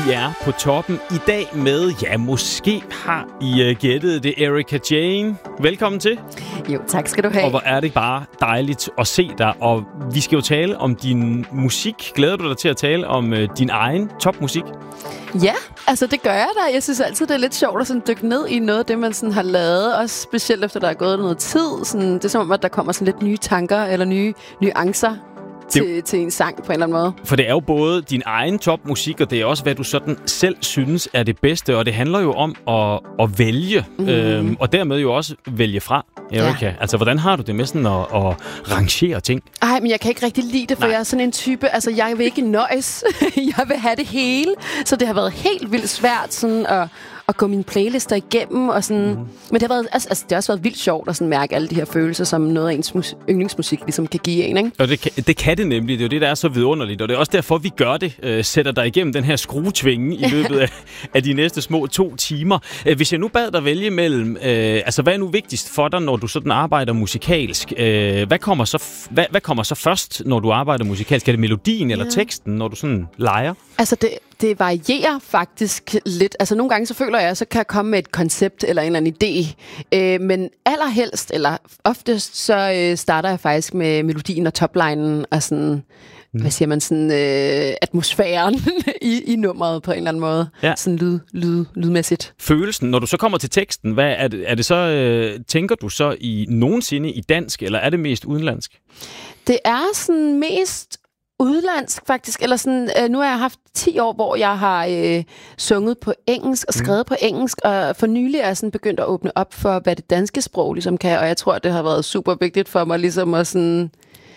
Vi er på toppen i dag med, ja, måske har I gættet det, Erika Jane. Velkommen til. Jo, tak skal du have. Og hvor er det bare dejligt at se dig. Og vi skal jo tale om din musik. Glæder du dig til at tale om din egen topmusik? Ja, altså det gør jeg da. Jeg synes altid, det er lidt sjovt at sådan dykke ned i noget af det, man sådan har lavet. Også specielt efter, der er gået noget tid. Sådan, det er som om, at der kommer sådan lidt nye tanker eller nye nuancer til en sang på en eller anden måde. For det er jo både din egen topmusik, og det er også, hvad du sådan selv synes er det bedste. Og det handler jo om at vælge, og dermed jo også vælge fra, Erika. Ja. Altså, hvordan har du det med sådan at rangere ting? Ej, men jeg kan ikke rigtig lide det, for jeg er sådan en type, altså jeg vil ikke nøjes. Jeg vil have det hele. Så det har været helt vildt svært sådan at gå mine playlister igennem og sådan. Men det har været, altså, det har også været vildt sjovt at sådan mærke alle de her følelser, som noget af ens yndlingsmusik ligesom kan give en, ikke? Og det kan det nemlig. Det er jo det, der er så vidunderligt. Og det er også derfor, vi gør det. Sætter dig igennem den her skruetvinge i løbet af de næste små 2 timer. Hvis jeg nu bad dig vælge mellem, altså hvad er nu vigtigst for dig, når du sådan arbejder musikalsk? Hvad kommer så først, når du arbejder musikalsk? Er det melodien eller teksten, når du sådan leger? Altså det varierer faktisk lidt. Altså nogle gange så føler jeg, så kan jeg komme med et koncept eller en eller anden idé. Men allerhelst, eller oftest, så starter jeg faktisk med melodien og toplinen og sådan, hvad siger man, sådan atmosfæren i nummeret på en eller anden måde. Ja. Sådan lydmæssigt. Følelsen, når du så kommer til teksten, hvad er det så, tænker du så i nogensinde i dansk, eller er det mest udenlandsk? Det er sådan mest udlandsk faktisk, eller sådan, nu har jeg haft 10 år, hvor jeg har sunget på engelsk og skrevet på engelsk, og for nylig er jeg sådan begyndt at åbne op for, hvad det danske sprog ligesom kan, og jeg tror, det har været super vigtigt for mig ligesom at sådan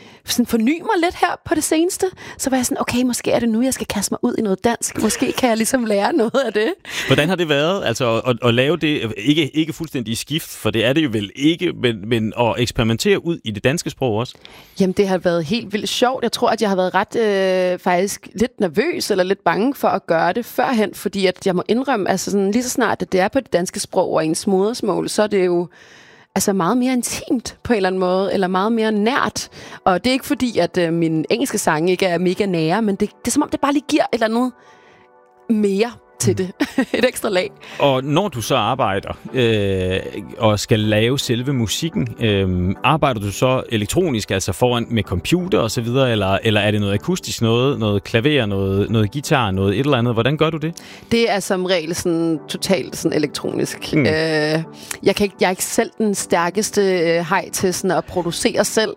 forny mig lidt her på det seneste. Så var jeg sådan, okay, måske er det nu, jeg skal kaste mig ud i noget dansk. Måske kan jeg ligesom lære noget af det. Hvordan har det været altså at lave det, ikke fuldstændig i skift, for det er det jo vel ikke, men at eksperimentere ud i det danske sprog også? Jamen, det har været helt vildt sjovt. Jeg tror, at jeg har været ret faktisk lidt nervøs eller lidt bange for at gøre det førhen, fordi at jeg må indrømme, altså sådan, lige så snart at det er på det danske sprog og ens modersmål, så er det jo altså meget mere intimt på en eller anden måde, eller meget mere nært. Og det er ikke fordi, at min engelske sange ikke er mega nære, men det er som om, det bare lige giver et eller andet mere til det. Et ekstra lag. Og når du så arbejder og skal lave selve musikken, arbejder du så elektronisk, altså foran med computer og så videre, eller er det noget akustisk, noget klaver, noget guitar, noget et eller andet? Hvordan gør du det? Det er som regel sådan totalt sådan elektronisk. Jeg er ikke selv den stærkeste hej til sådan at producere selv.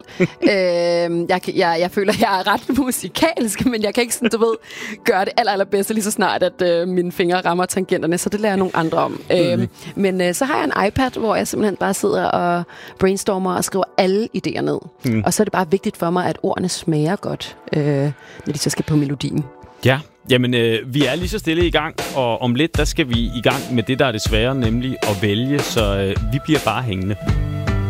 Jeg føler, jeg er ret musikalsk, men jeg kan ikke sådan, du ved, gøre det allerbedste lige så snart, at mine fingre rammer tangenterne, så det lærer nogle andre om. Men så har jeg en iPad, hvor jeg simpelthen bare sidder og brainstormer og skriver alle idéer ned. Og så er det bare vigtigt for mig, at ordene smager godt, når de så skal på melodien. Ja, jamen vi er lige så stille i gang, og om lidt, der skal vi i gang med det, der er det svære, nemlig at vælge, så vi bliver bare hængende.